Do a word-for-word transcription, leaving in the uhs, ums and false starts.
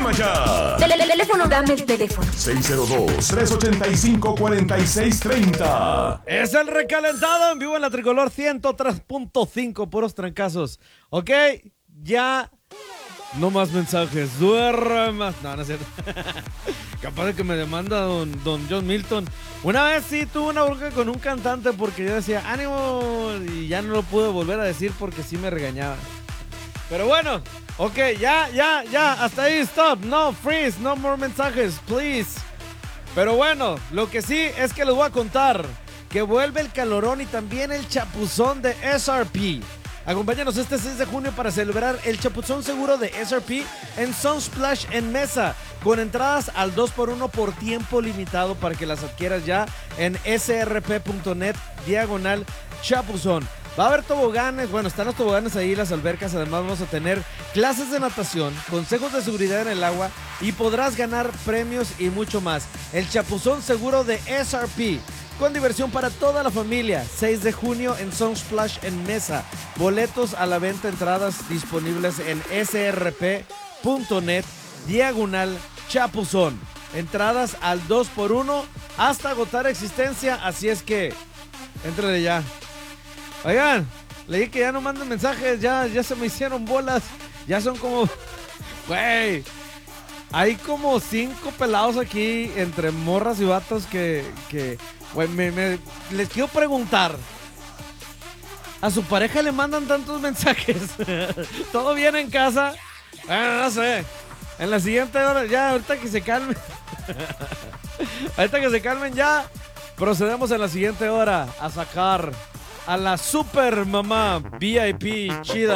Llama ya. Teléfono, dame el teléfono. seis cero dos, tres ocho cinco, cuatro seis tres cero. Es el recalentado en vivo en la Tricolor ciento tres punto cinco, puros trancazos. Ok, ya no más mensajes. Duermas. No, no es cierto. Capaz de que me demanda don, don John Milton. Una vez sí tuve una bronca con un cantante porque yo decía ánimo y ya no lo pude volver a decir porque sí me regañaba. Pero bueno, ok, ya, ya, ya, hasta ahí, stop, no, freeze, no more mensajes, please. Pero bueno, lo que sí es que les voy a contar que vuelve el calorón y también el chapuzón de S R P. Acompáñanos este seis de junio para celebrar el chapuzón seguro de S R P en Sunsplash en Mesa, con entradas al dos por uno por tiempo limitado para que las adquieras ya en srp.net diagonal chapuzón. Va a haber toboganes, bueno, están los toboganes ahí, las albercas, además vamos a tener clases de natación, consejos de seguridad en el agua y podrás ganar premios y mucho más. El chapuzón seguro de S R P, con diversión para toda la familia, seis de junio en Sunsplash en Mesa. Boletos a la venta, entradas disponibles en srp.net diagonal chapuzón. Entradas al dos por uno hasta agotar existencia, así es que éntrale ya. Oigan, leí que ya no mandan mensajes, ya, ya se me hicieron bolas, ya son como, güey, hay como cinco pelados aquí entre morras y vatos que, que, güey, me, me, les quiero preguntar, ¿a su pareja le mandan tantos mensajes? ¿Todo bien en casa? Bueno, no sé, en la siguiente hora, ya, ahorita que se calmen, ahorita que se calmen ya, procedemos en la siguiente hora a sacar a la super mamá V I P chida.